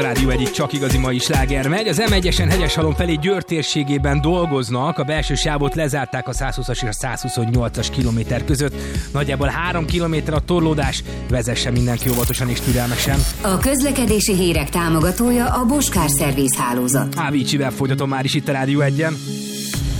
Rádió egyik csak igazi mai sláger megy. Az M1-esen Hegyeshalom felé Győr térségében dolgoznak. A belső sávot lezárták a 120-as és a 128-as kilométer között. Nagyjából 3 kilométer a torlódás. Vezesse mindenki óvatosan és türelmesen. A közlekedési hírek támogatója a Bosch Car Service hálózat. Ávícsivel folytatom már is itt a Rádió 1-en.